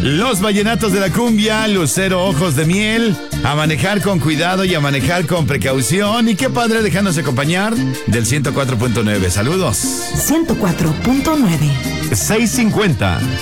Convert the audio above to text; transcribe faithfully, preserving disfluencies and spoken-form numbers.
Los vallenatos de la cumbia, Lucero Ojos de Miel, a manejar con cuidado y a manejar con precaución. Y qué padre dejándose acompañar del ciento cuatro punto nueve. Saludos. ciento cuatro punto nueve. seiscientos cincuenta.